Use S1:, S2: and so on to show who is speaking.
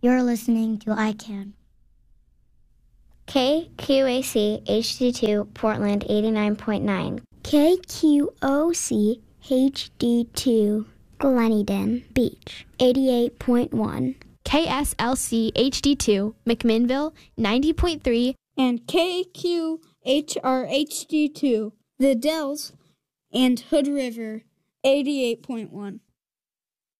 S1: You're listening to ICANN.
S2: KQAC HD2 Portland 89.9.
S1: KQOC HD2 Gleneden Beach 88.1.
S3: KSLC HD2 McMinnville 90.3.
S4: And KQHR HD2 The Dells and Hood River 88.1.